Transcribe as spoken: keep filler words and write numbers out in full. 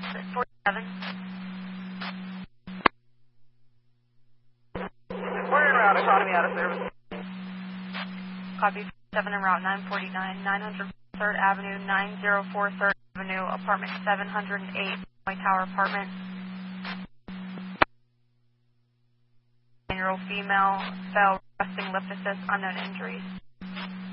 forty-seven. We're en route, economy out of service. Copy seven en route nine forty-nine, nine hundred third Avenue, nine oh four third Avenue, apartment seven hundred eight, White Tower Apartment. Year-old female, fell, resting lip assist, unknown injuries.